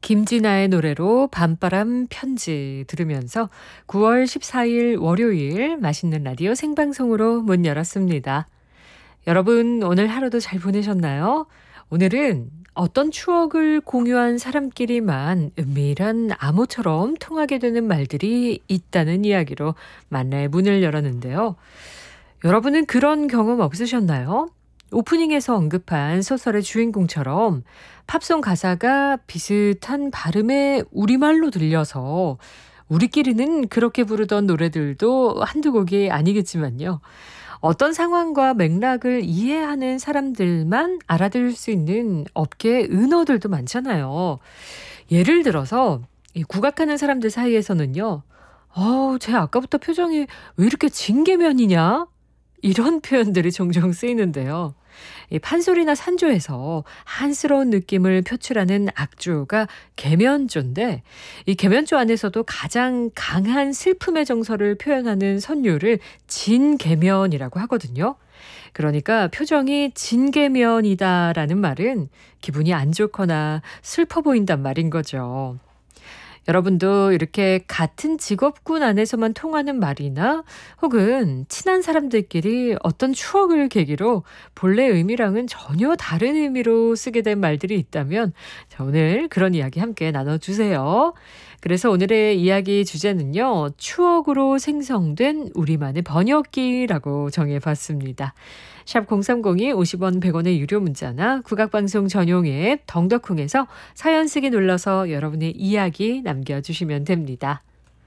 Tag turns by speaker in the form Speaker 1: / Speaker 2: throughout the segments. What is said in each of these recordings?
Speaker 1: 김진아의 노래로 밤바람 편지 들으면서 9월 14일 월요일 맛있는 라디오 생방송으로 문 열었습니다. 여러분 오늘 하루도 잘 보내셨나요? 오늘은 어떤 추억을 공유한 사람끼리만 은밀한 암호처럼 통하게 되는 말들이 있다는 이야기로 만나의 문을 열었는데요. 여러분은 그런 경험 없으셨나요? 오프닝에서 언급한 소설의 주인공처럼 팝송 가사가 비슷한 발음의 우리말로 들려서 우리끼리는 그렇게 부르던 노래들도 한두 곡이 아니겠지만요. 어떤 상황과 맥락을 이해하는 사람들만 알아들을 수 있는 업계 은어들도 많잖아요. 예를 들어서 이 국악하는 사람들 사이에서는요. 쟤 아까부터 표정이 왜 이렇게 징계면이냐? 이런 표현들이 종종 쓰이는데요. 이 판소리나 산조에서 한스러운 느낌을 표출하는 악조가 계면조인데 이 계면조 안에서도 가장 강한 슬픔의 정서를 표현하는 선율을 진계면이라고 하거든요. 그러니까 표정이 진계면이다라는 말은 기분이 안 좋거나 슬퍼 보인단 말인 거죠. 여러분도 이렇게 같은 직업군 안에서만 통하는 말이나 혹은 친한 사람들끼리 어떤 추억을 계기로 본래 의미랑은 전혀 다른 의미로 쓰게 된 말들이 있다면 자, 오늘 그런 이야기 함께 나눠주세요. 그래서 오늘의 이야기 주제는요. 추억으로 생성된 우리만의 번역기라고 정해봤습니다. 샵 0302 50원 100원의 유료 문자나 국악방송 전용 앱 덩덕콩에서 사연 쓰기 눌러서 여러분의 이야기 남겨주시면 됩니다.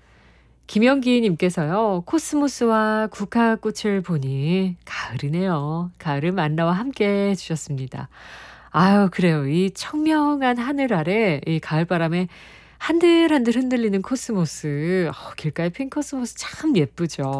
Speaker 1: 김영기 님께서요. 코스모스와 국화꽃을 보니 가을이네요. 가을은 만나와 함께 해주셨습니다. 아유 그래요. 이 청명한 하늘 아래 이 가을바람에 한들한들 흔들리는 코스모스. 길가에 핀 코스모스 참 예쁘죠.